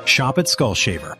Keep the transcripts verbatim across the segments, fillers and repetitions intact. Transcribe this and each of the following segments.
Shop at Skull Shaver.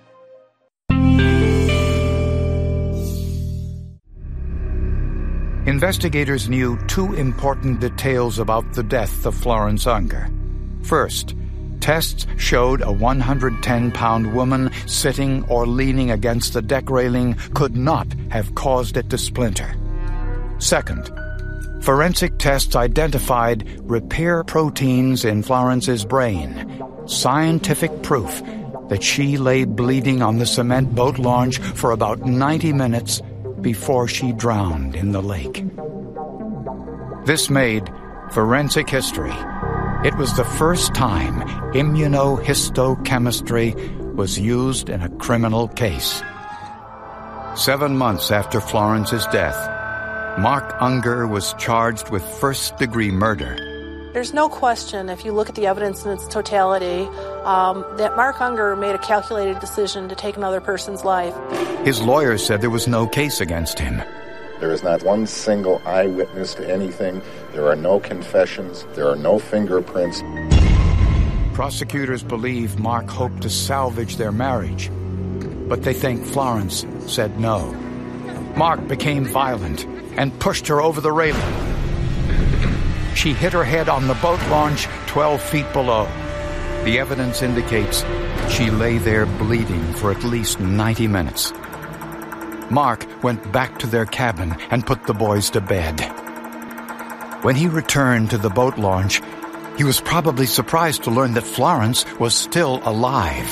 Investigators knew two important details about the death of Florence Unger. First, tests showed a one hundred ten pound woman sitting or leaning against the deck railing could not have caused it to splinter. Second, forensic tests identified repair proteins in Florence's brain, scientific proof that she lay bleeding on the cement boat launch for about ninety minutes before she drowned in the lake. This made forensic history. It was the first time immunohistochemistry was used in a criminal case. Seven months after Florence's death, Mark Unger was charged with first-degree murder. There's no question, if you look at the evidence in its totality, um, that Mark Unger made a calculated decision to take another person's life. His lawyers said there was no case against him. There is not one single eyewitness to anything. There are no confessions. There are no fingerprints. Prosecutors believe Mark hoped to salvage their marriage, but they think Florence said no. Mark became violent and pushed her over the railing. She hit her head on the boat launch twelve feet below. The evidence indicates she lay there bleeding for at least ninety minutes. Mark went back to their cabin and put the boys to bed. When he returned to the boat launch, he was probably surprised to learn that Florence was still alive.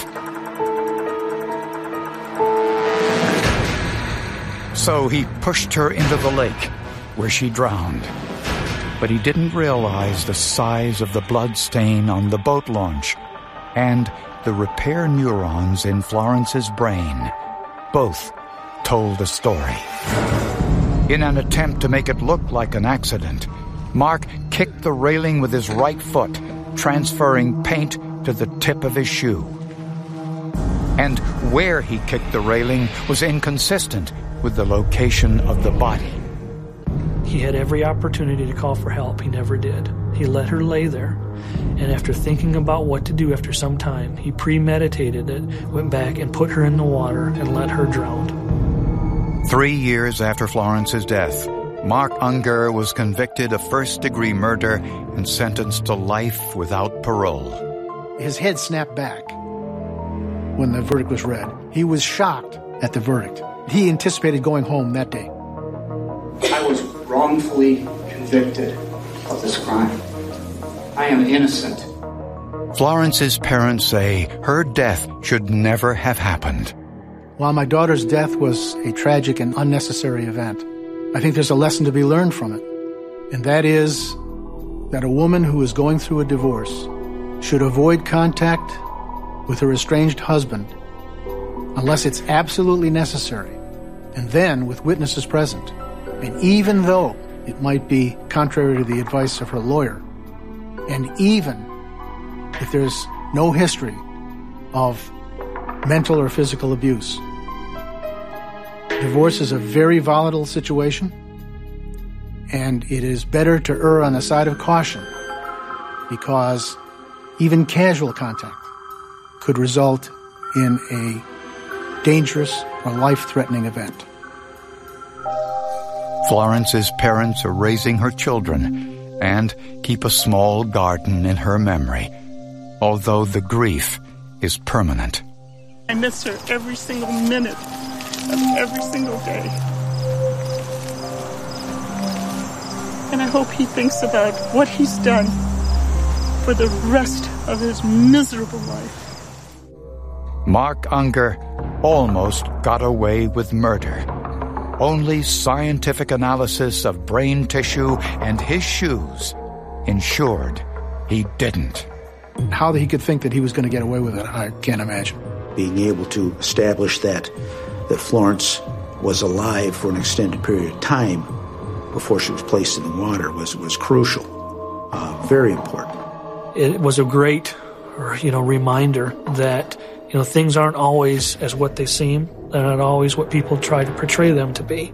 So he pushed her into the lake, where she drowned. But he didn't realize the size of the blood stain on the boat launch and the repair neurons in Florence's brain. Both told a story. In an attempt to make it look like an accident, Mark kicked the railing with his right foot, transferring paint to the tip of his shoe. And where he kicked the railing was inconsistent with the location of the body. He had every opportunity to call for help. He never did. He let her lay there. And after thinking about what to do after some time, he premeditated it, went back and put her in the water and let her drown. Three years after Florence's death, Mark Unger was convicted of first-degree murder and sentenced to life without parole. His head snapped back when the verdict was read. He was shocked at the verdict. He anticipated going home that day. I was wrongfully convicted of this crime. I am innocent. Florence's parents say her death should never have happened. While my daughter's death was a tragic and unnecessary event, I think there's a lesson to be learned from it. And that is that a woman who is going through a divorce should avoid contact with her estranged husband unless it's absolutely necessary, and then with witnesses present. And even though it might be contrary to the advice of her lawyer, and even if there's no history of mental or physical abuse, divorce is a very volatile situation, and it is better to err on the side of caution, because even casual contact could result in a dangerous or life-threatening event. Florence's parents are raising her children and keep a small garden in her memory, although the grief is permanent. I miss her every single minute of every single day. And I hope he thinks about what he's done for the rest of his miserable life. Mark Unger almost got away with murder. Only scientific analysis of brain tissue and his shoes ensured he didn't. How he could think that he was going to get away with it, I can't imagine. Being able to establish that that Florence was alive for an extended period of time before she was placed in the water was, was crucial, uh, very important. It was a great, you know, reminder that, you know, things aren't always as what they seem. They're not always what people try to portray them to be.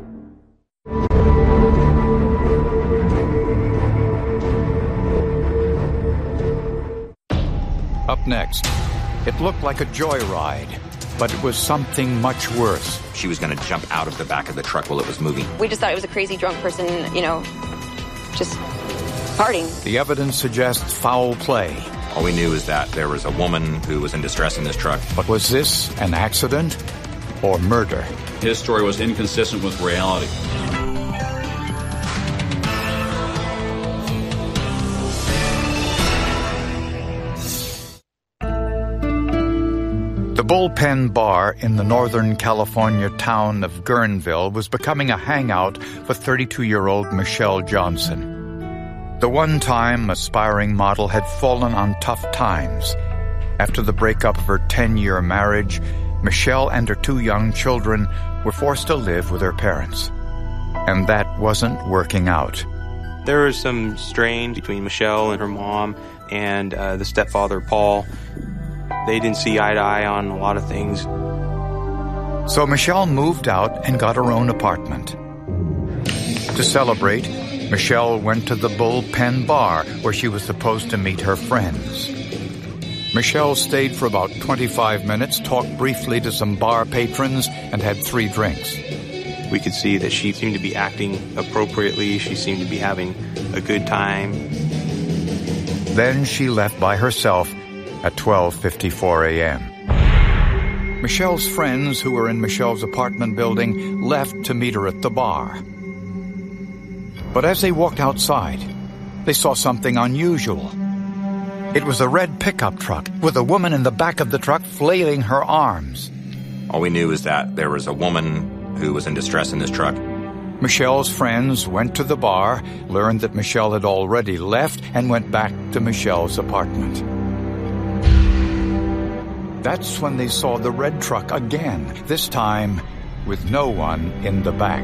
Up next, It looked like a joyride, but it was something much worse. She was going to jump out of the back of the truck while it was moving. We just thought it was a crazy drunk person, you know, just partying. The evidence suggests foul play. All we knew is that there was a woman who was in distress in this truck. But was this an accident or murder? His story was inconsistent with reality. The Bullpen Bar in the Northern California town of Guerneville was becoming a hangout for thirty-two-year-old Michelle Johnson. The one-time aspiring model had fallen on tough times. After the breakup of her ten-year marriage, Michelle and her two young children were forced to live with her parents. And that wasn't working out. There was some strain between Michelle and her mom and uh, the stepfather, Paul. They didn't see eye to eye on a lot of things. So Michelle moved out and got her own apartment. To celebrate, Michelle went to the Bullpen Bar where she was supposed to meet her friends. Michelle stayed for about twenty-five minutes, talked briefly to some bar patrons, and had three drinks. We could see that she seemed to be acting appropriately. She seemed to be having a good time. Then she left by herself at twelve fifty-four a.m. Michelle's friends, who were in Michelle's apartment building, left to meet her at the bar. But as they walked outside, they saw something unusual. It was a red pickup truck with a woman in the back of the truck flailing her arms. All we knew is that there was a woman who was in distress in this truck. Michelle's friends went to the bar, learned that Michelle had already left, and went back to Michelle's apartment. That's when they saw the red truck again, this time with no one in the back.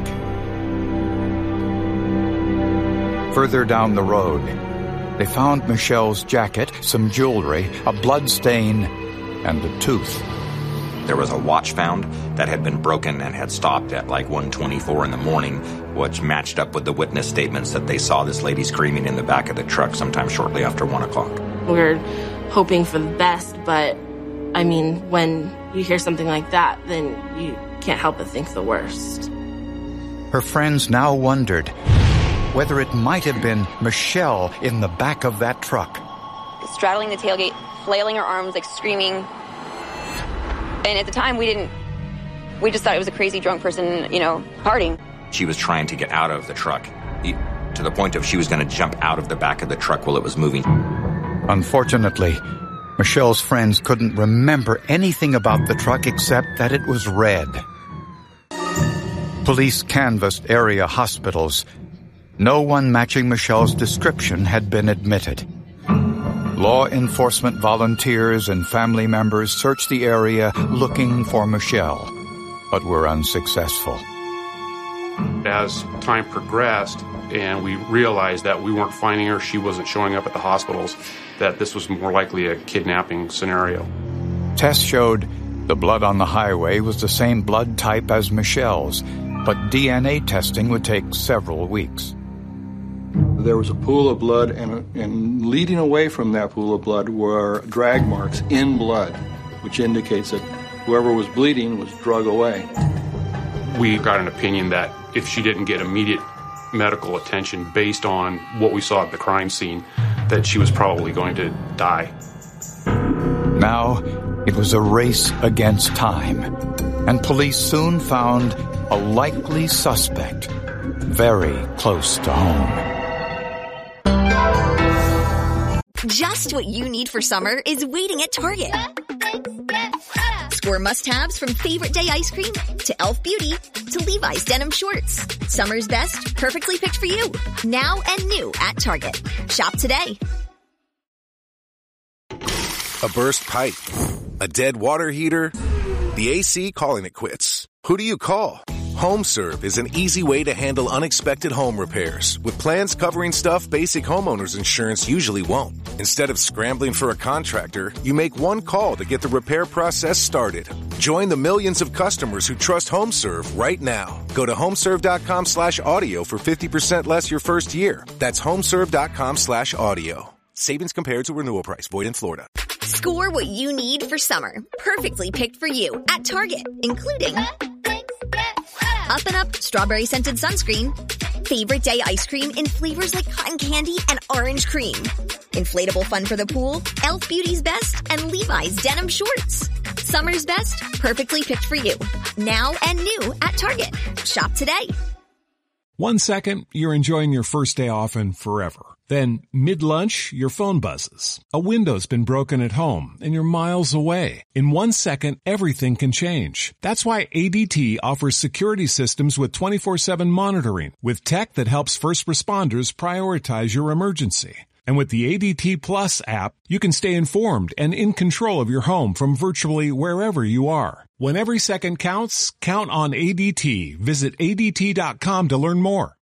Further down the road, they found Michelle's jacket, some jewelry, a blood stain, and a tooth. There was a watch found that had been broken and had stopped at like one twenty-four in the morning, which matched up with the witness statements that they saw this lady screaming in the back of the truck sometime shortly after one o'clock. We're hoping for the best, but, I mean, when you hear something like that, then you can't help but think the worst. Her friends now wondered whether it might have been Michelle in the back of that truck. Straddling the tailgate, flailing her arms, like screaming. And at the time, we didn't, we just thought it was a crazy drunk person, you know, partying. She was trying to get out of the truck, to the point of she was going to jump out of the back of the truck while it was moving. Unfortunately, Michelle's friends couldn't remember anything about the truck except that it was red. Police canvassed area hospitals. No one matching Michelle's description had been admitted. Law enforcement volunteers and family members searched the area looking for Michelle, but were unsuccessful. As time progressed and we realized that we weren't finding her, she wasn't showing up at the hospitals, that this was more likely a kidnapping scenario. Tests showed the blood on the highway was the same blood type as Michelle's, but D N A testing would take several weeks. There was a pool of blood, and, and leading away from that pool of blood were drag marks in blood, which indicates that whoever was bleeding was drug away. We got an opinion that if she didn't get immediate medical attention based on what we saw at the crime scene, that she was probably going to die. Now, it was a race against time, and police soon found a likely suspect very close to home. Just what you need for summer is waiting at Target. Score must-haves from favorite day ice cream to e l f Beauty to Levi's denim shorts. Summer's best, perfectly picked for you. Now and new at Target. Shop today. A burst pipe, a dead water heater, the A C calling it quits. Who do you call? HomeServe is an easy way to handle unexpected home repairs with plans covering stuff basic homeowners insurance usually won't. Instead of scrambling for a contractor, you make one call to get the repair process started. Join the millions of customers who trust HomeServe right now. Go to homeserve.com slash audio for fifty percent less your first year. That's homeserve.com slash audio. Savings compared to renewal price. Void in Florida. Score what you need for summer, perfectly picked for you at Target, including Up and Up Strawberry Scented Sunscreen, Favorite Day Ice Cream in flavors like cotton candy and orange cream, inflatable fun for the pool, e l f Beauty's Best, and Levi's Denim Shorts. Summer's best, perfectly picked for you. Now and new at Target. Shop today. One second, you're enjoying your first day off and forever. Then, mid-lunch, your phone buzzes. A window's been broken at home, and you're miles away. In one second, everything can change. That's why A D T offers security systems with twenty-four seven monitoring, with tech that helps first responders prioritize your emergency. And with the A D T Plus app, you can stay informed and in control of your home from virtually wherever you are. When every second counts, count on A D T. Visit A D T dot com to learn more.